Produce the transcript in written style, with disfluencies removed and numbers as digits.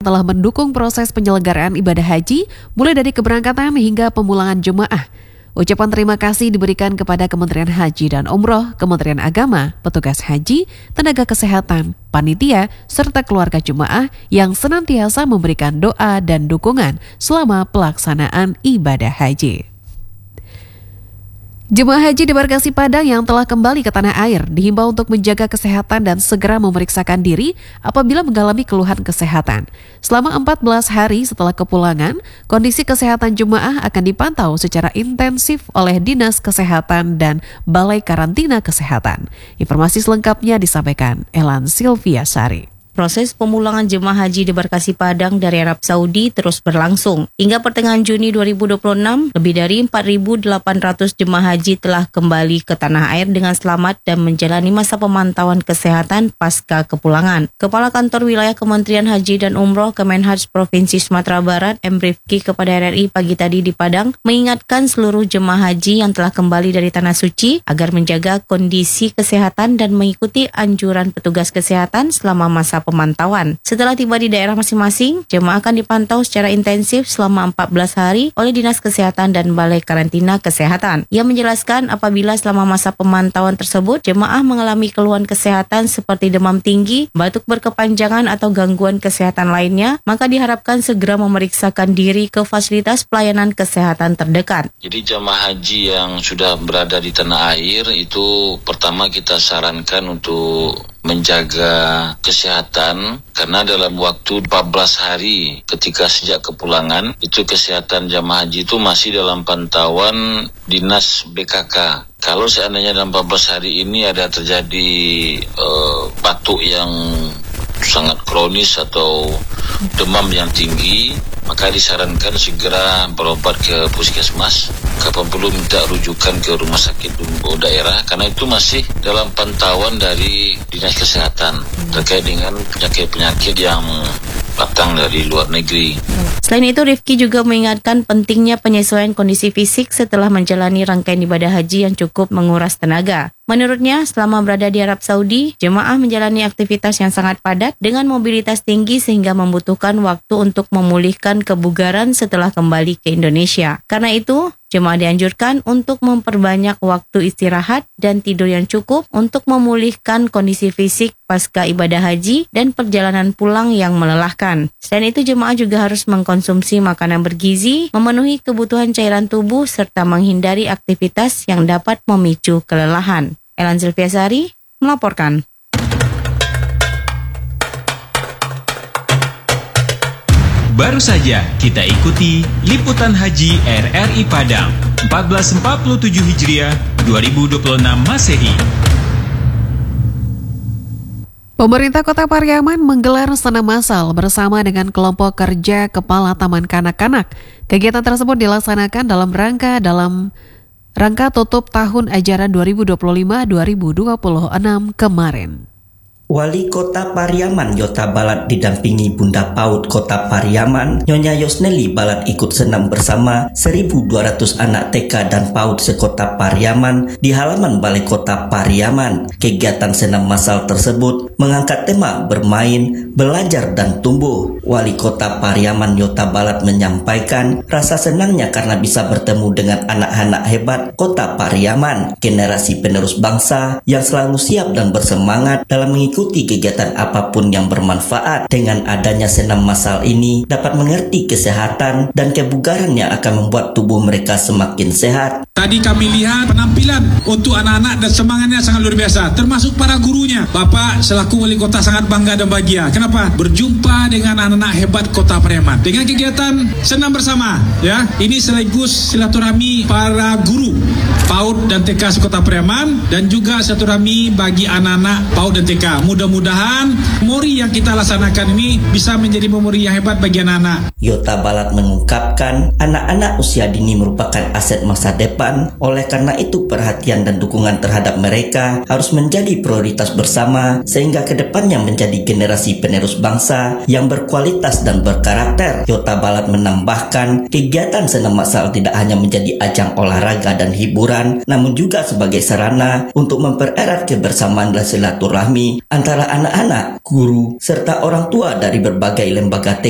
telah mendukung proses penyelenggaraan ibadah haji mulai dari keberangkatan hingga pemulangan jemaah. Ucapan terima kasih diberikan kepada Kementerian Haji dan Umroh, Kementerian Agama, petugas haji, tenaga kesehatan, panitia, serta keluarga jemaah yang senantiasa memberikan doa dan dukungan selama pelaksanaan ibadah haji. Jemaah haji di Embarkasi Padang yang telah kembali ke tanah air dihimbau untuk menjaga kesehatan dan segera memeriksakan diri apabila mengalami keluhan kesehatan. Selama 14 hari setelah kepulangan, kondisi kesehatan jemaah akan dipantau secara intensif oleh Dinas Kesehatan dan Balai Karantina Kesehatan. Informasi selengkapnya disampaikan Elan Sylvia Sari. Proses pemulangan jemaah haji di Embarkasi Padang dari Arab Saudi terus berlangsung. Hingga pertengahan Juni 2026, lebih dari 4.800 jemaah haji telah kembali ke tanah air dengan selamat dan menjalani masa pemantauan kesehatan pasca kepulangan. Kepala Kantor Wilayah Kementerian Haji dan Umroh Kemenhaj Provinsi Sumatera Barat, M. Rifki kepada RRI pagi tadi di Padang, mengingatkan seluruh jemaah haji yang telah kembali dari Tanah Suci agar menjaga kondisi kesehatan dan mengikuti anjuran petugas kesehatan selama masa pemantauan. Setelah tiba di daerah masing-masing, jemaah akan dipantau secara intensif selama 14 hari oleh Dinas Kesehatan dan Balai Karantina Kesehatan. Ia menjelaskan apabila selama masa pemantauan tersebut, jemaah mengalami keluhan kesehatan seperti demam tinggi, batuk berkepanjangan atau gangguan kesehatan lainnya, maka diharapkan segera memeriksakan diri ke fasilitas pelayanan kesehatan terdekat. Jadi jemaah haji yang sudah berada di tanah air itu pertama kita sarankan untuk menjaga kesehatan karena dalam waktu 14 hari ketika sejak kepulangan itu kesehatan jamaah haji itu masih dalam pantauan Dinas BKK. Kalau seandainya dalam 14 hari ini ada terjadi batuk yang sangat kronis atau demam yang tinggi, maka disarankan segera berobat ke puskesmas. Kapan perlu minta rujukan ke rumah sakit daerah karena itu masih dalam pantauan dari Dinas Kesehatan terkait dengan penyakit-penyakit yang datang dari luar negeri. Selain itu, Rifki juga mengingatkan pentingnya penyesuaian kondisi fisik setelah menjalani rangkaian ibadah haji yang cukup menguras tenaga. Menurutnya, selama berada di Arab Saudi, jemaah menjalani aktivitas yang sangat padat dengan mobilitas tinggi sehingga membutuhkan waktu untuk memulihkan kebugaran setelah kembali ke Indonesia. Karena itu, jemaah dianjurkan untuk memperbanyak waktu istirahat dan tidur yang cukup untuk memulihkan kondisi fisik pasca ibadah haji dan perjalanan pulang yang melelahkan. Selain itu, jemaah juga harus mengkonsumsi makanan bergizi, memenuhi kebutuhan cairan tubuh, serta menghindari aktivitas yang dapat memicu kelelahan. Elan Sylvia Sari melaporkan. Baru saja kita ikuti Liputan Haji RRI Padang 1447 Hijriah 2026 Masehi. Pemerintah Kota Pariaman menggelar senam massal bersama dengan kelompok kerja Kepala Taman Kanak-Kanak. Kegiatan tersebut dilaksanakan dalam rangka tutup tahun ajaran 2025-2026 kemarin. Wali Kota Pariaman Yota Balat didampingi Bunda Paut Kota Pariaman, Nyonya Yosneli Balat ikut senam bersama 1.200 anak TK dan PAUD sekota Pariaman di halaman Balai Kota Pariaman. Kegiatan senam massal tersebut mengangkat tema bermain, belajar dan tumbuh. Wali Kota Pariaman Yota Balat menyampaikan rasa senangnya karena bisa bertemu dengan anak-anak hebat Kota Pariaman, generasi penerus bangsa yang selalu siap dan bersemangat dalam mengikuti kegiatan apapun yang bermanfaat. Dengan adanya senam massal ini dapat mengerti kesehatan dan kebugaran yang akan membuat tubuh mereka semakin sehat. Tadi kami lihat penampilan untuk anak-anak dan semangatnya sangat luar biasa, termasuk para gurunya. Bapak selaku wali kota sangat bangga dan bahagia. Kenapa? Berjumpa dengan anak-anak hebat Kota Pariaman. Dengan kegiatan senam bersama, ya, ini sekaligus silaturahmi para guru PAUD dan TK Kota Pariaman dan juga silaturahmi bagi anak-anak PAUD dan TK. Mudah-mudahan memori yang kita laksanakan ini bisa menjadi memori yang hebat bagi anak-anak. Yota Balat mengungkapkan anak-anak usia dini merupakan aset masa depan. Oleh karena itu perhatian dan dukungan terhadap mereka harus menjadi prioritas bersama sehingga kedepannya menjadi generasi penerus bangsa yang berkualitas dan berkarakter. Yota Balat menambahkan kegiatan senam massal tidak hanya menjadi ajang olahraga dan hiburan, namun juga sebagai sarana untuk mempererat kebersamaan dan silaturahmi antara anak-anak, guru, serta orang tua dari berbagai lembaga